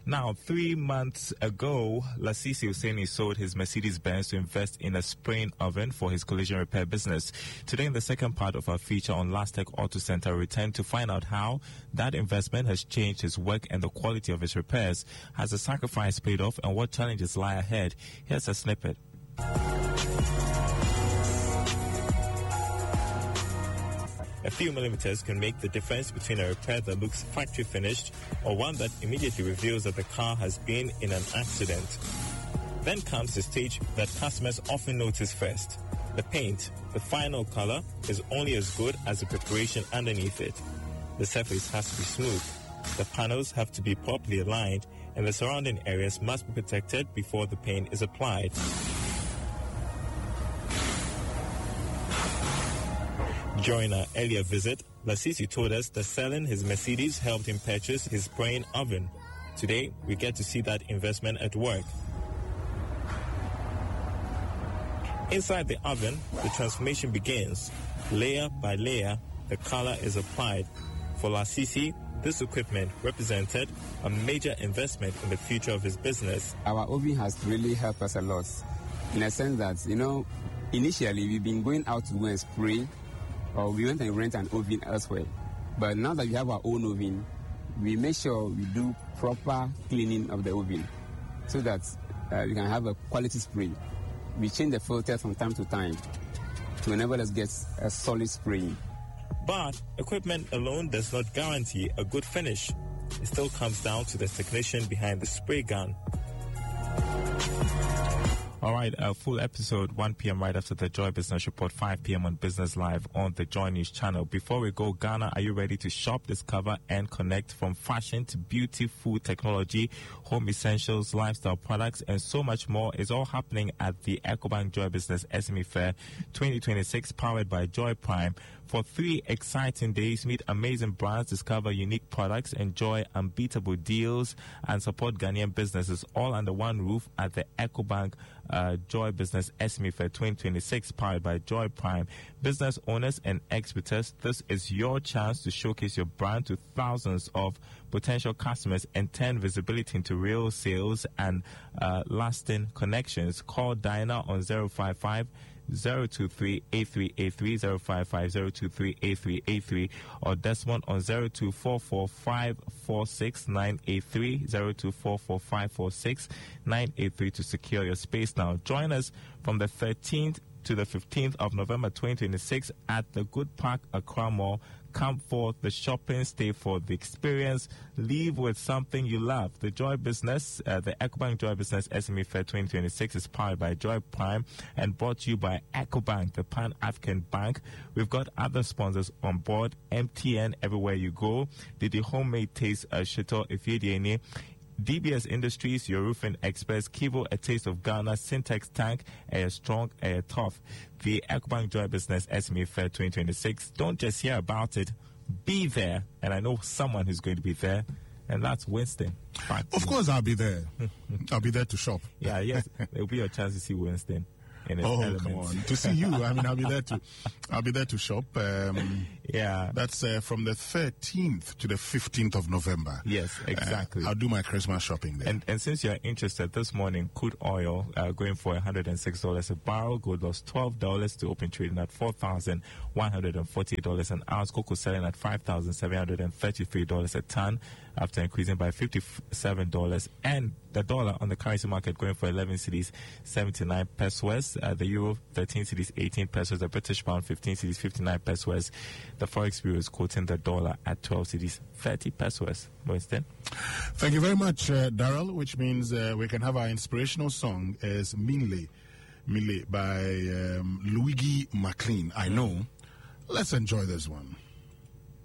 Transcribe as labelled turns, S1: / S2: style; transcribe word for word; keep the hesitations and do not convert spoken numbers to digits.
S1: Now, three months ago, Lasisi Hussaini sold his Mercedes-Benz to invest in a spraying oven for his collision repair business. Today, in the second part of our feature on Lastec Auto Center, we return to find out how that investment has changed his work and the quality of his repairs. Has the sacrifice paid off, and what challenges lie ahead? Here's a snippet. A few millimeters can make the difference between a repair that looks factory finished or one that immediately reveals that the car has been in an accident. Then comes the stage that customers often notice first. The paint, the final color, is only as good as the preparation underneath it. The surface has to be smooth. The panels have to be properly aligned, and the surrounding areas must be protected before the paint is applied. During our earlier visit, Lasisi told us that selling his Mercedes helped him purchase his spraying oven. Today, we get to see that investment at work. Inside the oven, the transformation begins. Layer by layer, the color is applied. For Lasisi, this equipment represented a major investment in the future of his business.
S2: Our oven has really helped us a lot, in a sense that, you know, initially we've been going out to go and spray, or we went and rent an oven elsewhere. But now that we have our own oven, we make sure we do proper cleaning of the oven so that uh, we can have a quality spray. We change the filter from time to time to enable us get a solid spray.
S1: But equipment alone does not guarantee a good finish. It still comes down to the technician behind the spray gun. All right, a full episode, one p.m. right after the Joy Business Report, five p.m. on Business Live on the Joy News channel. Before we go, Ghana, are you ready to shop, discover, and connect from fashion to beauty, food, technology, home essentials, lifestyle products, and so much more? Is all happening at the Ecobank Joy Business S M E Fair twenty twenty-six, powered by Joy Prime. For three exciting days, meet amazing brands, discover unique products, enjoy unbeatable deals, and support Ghanaian businesses all under one roof at the Ecobank uh, Joy Business S M E Fair twenty twenty-six, powered by Joy Prime. Business owners and experts, this is your chance to showcase your brand to thousands of potential customers and turn visibility into real sales and uh, lasting connections. Call Diana on zero five five zero two three eight three eight three, zero five five zero two three eight three eight three, or Desmond on zero two four four five four six nine eight three, zero two four four five four six nine eight three to secure your space now. Join us from the thirteenth to the fifteenth of November twenty twenty-six at the Good Park Accra Mall. Come for the shopping, stay for the experience, leave with something you love. The Joy Business, uh, the Ecobank Joy Business S M E Fair twenty twenty-six is powered by Joy Prime and brought to you by Ecobank, the Pan-African Bank. We've got other sponsors on board: M T N, everywhere you go. Did the homemade taste uh, Chateau Ifediene, D B S Industries, your roofing experts, Kivo, a taste of Ghana, Syntex Tank, Air Strong, Air Tough. The Ecobank Joy Business S M E Fair twenty twenty-six. Don't just hear about it, be there. And I know someone who's going to be there, and that's Winston.
S3: Of course, I'll be there. I'll be there to shop.
S1: Yeah, yes, there'll be a chance to see Winston.
S3: Oh, elements. Come on. To see you. I mean, I'll be there to, I'll be there to shop. Um,
S1: yeah.
S3: That's uh, from the thirteenth to the fifteenth of November.
S1: Yes, exactly.
S3: Uh, I'll do my Christmas shopping there.
S1: And, and since you're interested, this morning, crude oil uh, going for one hundred six dollars a barrel. Gold lost twelve dollars to open trading at four thousand one hundred forty-eight dollars an ounce. Cocoa selling at five thousand seven hundred thirty-three dollars a ton after increasing by fifty-seven dollars. And the dollar on the currency market going for eleven cedis, seventy-nine pesos. Uh, the euro, thirteen cedis, eighteen pesos. The British pound, fifteen cedis, fifty-nine pesos. The Forex Bureau is quoting the dollar at twelve cedis, thirty pesos. Winston?
S3: Thank you very much, uh, Daryl, which means uh, we can have our inspirational song as Minle, Minle by um, Luigi McLean. I know. Let's enjoy this one.